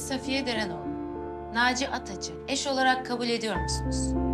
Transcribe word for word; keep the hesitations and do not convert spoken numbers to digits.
Safiye Derenoğlu, Naci Ataç'ı eş olarak kabul ediyor musunuz?